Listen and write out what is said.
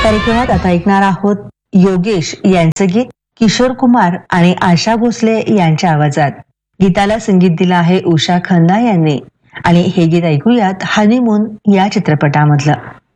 कार्यक्रमात आता ऐकणार आहोत योगेश यांचं गीत किशोर कुमार आणि आशा भोसले यांच्या आवाजात. गीताला संगीत दिलं आहे उषा खन्ना यांनी आणि हे गीत ऐकूयात हनीमून या चित्रपटामधलं.